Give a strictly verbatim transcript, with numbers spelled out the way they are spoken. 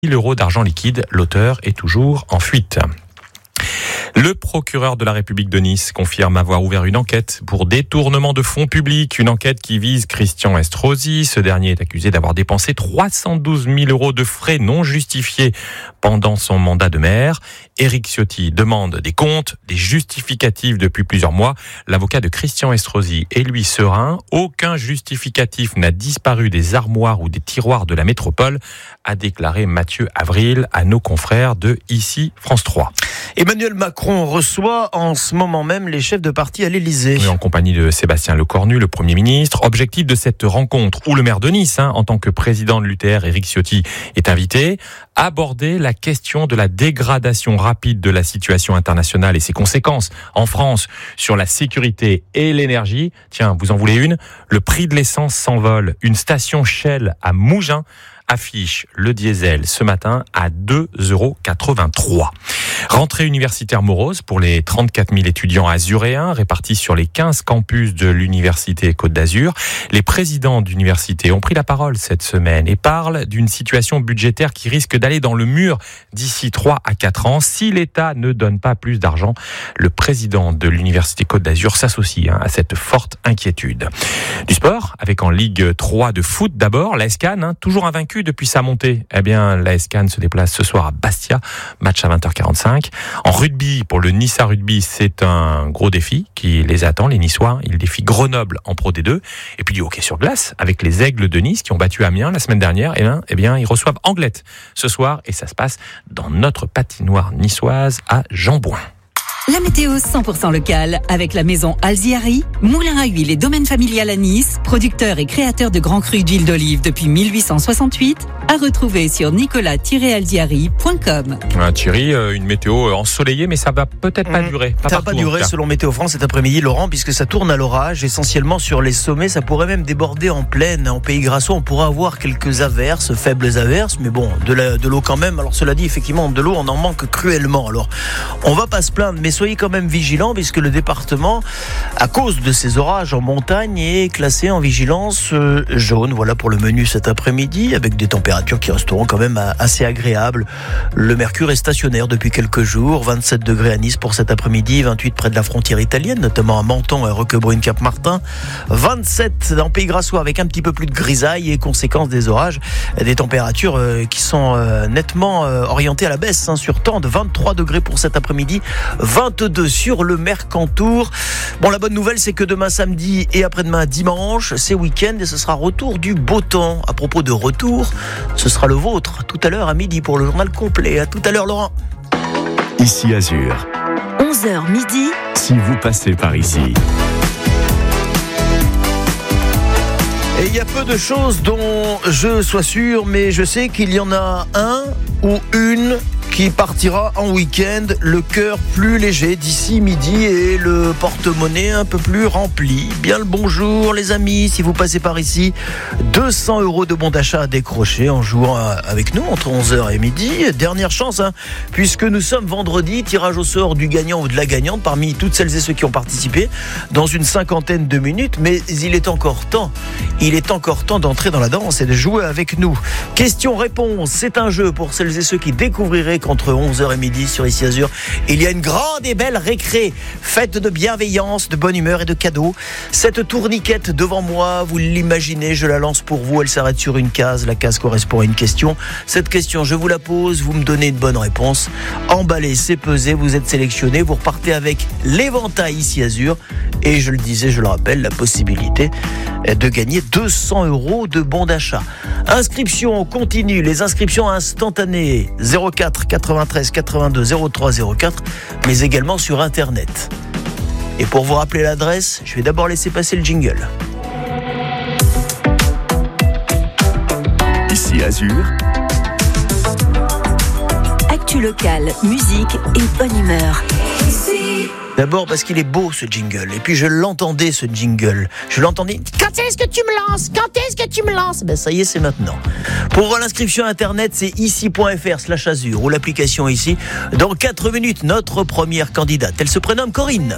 mille euros d'argent liquide. L'auteur est toujours en fuite. Le procureur de la République de Nice confirme avoir ouvert une enquête pour détournement de fonds publics. Une enquête qui vise Christian Estrosi. Ce dernier est accusé d'avoir dépensé trois cent douze mille euros de frais non justifiés pendant son mandat de maire. Éric Ciotti demande des comptes, des justificatifs depuis plusieurs mois. L'avocat de Christian Estrosi est lui serein. Aucun justificatif n'a disparu des armoires ou des tiroirs de la métropole, a déclaré Mathieu Avril à nos confrères de Ici France trois. Emmanuel Macron reçoit en ce moment même les chefs de parti à l'Élysée. Oui, en compagnie de Sébastien Lecornu, le Premier ministre. Objectif de cette rencontre, où le maire de Nice, hein, en tant que président de l'U T R, Éric Ciotti, est invité, aborder la question de la dégradation rapide de la situation internationale et ses conséquences en France sur la sécurité et l'énergie. Tiens, vous en voulez une ? Le prix de l'essence s'envole. Une station Shell à Mougins affiche le diesel ce matin à deux euros quatre-vingt-trois. Rentrée universitaire morose pour les trente-quatre mille étudiants azuréens répartis sur les quinze campus de l'université Côte d'Azur. Les présidents d'université ont pris la parole cette semaine et parlent d'une situation budgétaire qui risque d'aller dans le mur d'ici trois à quatre ans si l'État ne donne pas plus d'argent. Le président de l'université Côte d'Azur s'associe hein, à cette forte inquiétude. Du sport, avec en Ligue trois de foot d'abord, l'A S Cannes, hein, toujours invaincue depuis sa montée. Eh bien, l'A S Cannes se déplace ce soir à Bastia, match à vingt heures quarante-cinq. En rugby, pour le Nice Rugby, c'est un gros défi qui les attend, les Niçois. Ils défient Grenoble en Pro D deux. Et puis du hockey sur glace, avec les Aigles de Nice qui ont battu Amiens la semaine dernière. Et bien, eh bien, ils reçoivent Anglette ce soir et ça se passe dans notre patinoire niçoise à Jambouin. La météo cent pour cent locale avec la maison Alziari, moulin à huile et domaine familial à Nice, producteur et créateur de grands crus d'huile d'olive depuis mille huit cent soixante-huit, à retrouver sur nicolas tiret alziari point com. Ah, Thierry, une météo ensoleillée, mais ça va peut-être pas mmh. durer. Pas ça va pas durer selon Météo France cet après-midi, Laurent, puisque ça tourne à l'orage, essentiellement sur les sommets. Ça pourrait même déborder en plaine. En Pays Grassois, on pourra avoir quelques averses, faibles averses, mais bon, de, la, de l'eau quand même. Alors cela dit, effectivement, de l'eau, on en manque cruellement. Alors, on va pas se plaindre, mais soyez quand même vigilants, puisque le département, à cause de ces orages en montagne, est classé en vigilance jaune. Voilà pour le menu cet après-midi, avec des températures qui resteront quand même assez agréables. Le mercure est stationnaire depuis quelques jours, vingt-sept degrés à Nice pour cet après-midi, vingt-huit près de la frontière italienne, notamment à Menton et Roquebrune-Cap-Martin, vingt-sept dans Pays Grassois avec un petit peu plus de grisaille et conséquence des orages, des températures qui sont nettement orientées à la baisse, hein, sur Tende, vingt-trois degrés pour cet après-midi, vingt-deux sur le Mercantour. Bon, la bonne nouvelle, c'est que demain samedi et après-demain dimanche, c'est week-end et ce sera retour du beau temps. À propos de retour, ce sera le vôtre tout à l'heure à midi pour le journal complet. À tout à l'heure, Laurent. Ici Azur. onze heures midi. Si vous passez par ici. Et il y a peu de choses dont je sois sûr, mais je sais qu'il y en a un ou une qui partira en week-end, le cœur plus léger d'ici midi et le porte-monnaie un peu plus rempli. Bien le bonjour les amis, si vous passez par ici, deux cents euros de bon d'achat à décrocher en jouant avec nous entre onze heures et midi. Dernière chance, hein, puisque nous sommes vendredi, tirage au sort du gagnant ou de la gagnante parmi toutes celles et ceux qui ont participé dans une cinquantaine de minutes, mais il est encore temps, il est encore temps d'entrer dans la danse et de jouer avec nous. Question-réponse, c'est un jeu pour celles et ceux qui découvriraient qu'entre onze heures et midi sur Ici Azur, il y a une grande et belle récré, faite de bienveillance, de bonne humeur et de cadeaux. Cette tourniquette devant moi, vous l'imaginez, je la lance pour vous, elle s'arrête sur une case, la case correspond à une question. Cette question, je vous la pose, vous me donnez une bonne réponse. Emballé, c'est pesé, vous êtes sélectionné, vous repartez avec l'éventail Ici Azur et je le disais, je le rappelle, la possibilité de gagner deux cents euros de bon d'achat. Inscription continue, les inscriptions instantanées zéro quatre quatre-vingt-treize quatre-vingt-deux zéro trois zéro quatre, mais également sur internet. Et pour vous rappeler l'adresse, je vais d'abord laisser passer le jingle. Ici Azur. Actu locale, musique et bonne humeur. D'abord parce qu'il est beau ce jingle, et puis je l'entendais ce jingle, je l'entendais. Quand est-ce que tu me lances ? Quand est-ce que tu me lances ? Ben ça y est, c'est maintenant. Pour l'inscription internet, c'est ici point f r slash azur ou l'application ici. Dans quatre minutes, notre première candidate, elle se prénomme Corinne.